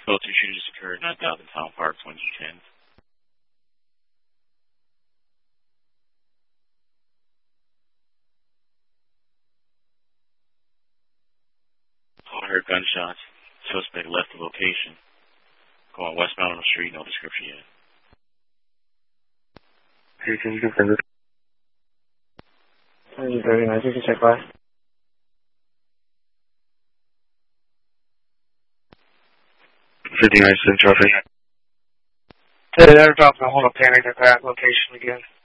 Both two shootings occurred 9,000 Town Park, 2010. I heard gunshots. Suspect left the location. Going westbound on the street, no description yet. Hey, can you confirm this? 39, you can check by. 59, traffic. Hey, they're dropping a whole panic at that location again.